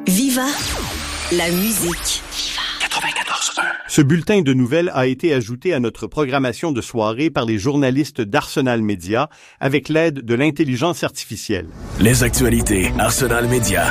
Viva la musique. 94.1. Ce bulletin de nouvelles a été ajouté à notre programmation de soirée par les journalistes d'Arsenal Media avec l'aide de l'intelligence artificielle. Les actualités Arsenal Media.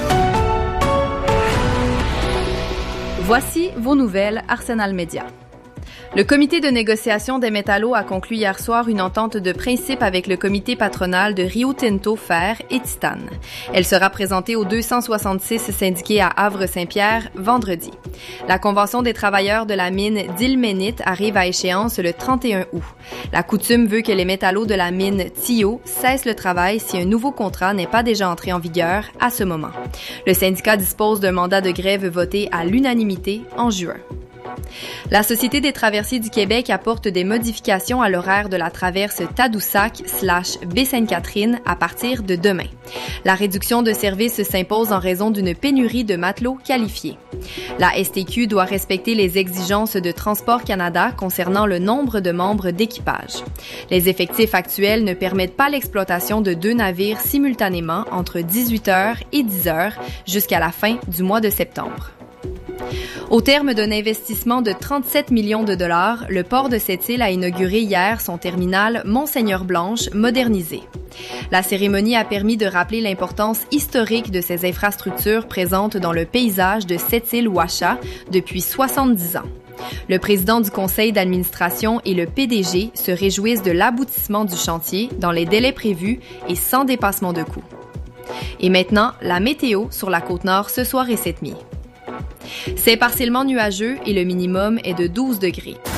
Voici vos nouvelles Arsenal Media. Le comité de négociation des métallos a conclu hier soir une entente de principe avec le comité patronal de Rio Tinto Fer et Titane. Elle sera présentée aux 266 syndiqués à Havre-Saint-Pierre vendredi. La convention des travailleurs de la mine d'Ilménite arrive à échéance le 31 août. La coutume veut que les métallos de la mine Tio cessent le travail si un nouveau contrat n'est pas déjà entré en vigueur à ce moment. Le syndicat dispose d'un mandat de grève voté à l'unanimité en juin. La Société des traversiers du Québec apporte des modifications à l'horaire de la traverse Tadoussac/Baie-Sainte-Catherine à partir de demain. La réduction de service s'impose en raison d'une pénurie de matelots qualifiés. La STQ doit respecter les exigences de Transport Canada concernant le nombre de membres d'équipage. Les effectifs actuels ne permettent pas l'exploitation de 2 navires simultanément entre 18h et 10h jusqu'à la fin du mois de septembre. Au terme d'un investissement de 37 millions de dollars, le port de Sept-Îles a inauguré hier son terminal Mont-Seigneur-Blanche modernisé. La cérémonie a permis de rappeler l'importance historique de ces infrastructures présentes dans le paysage de Sept-Îles-Ouacha depuis 70 ans. Le président du conseil d'administration et le PDG se réjouissent de l'aboutissement du chantier dans les délais prévus et sans dépassement de coûts. Et maintenant, la météo sur la Côte-Nord ce soir et cette nuit. C'est partiellement nuageux et le minimum est de 12 degrés.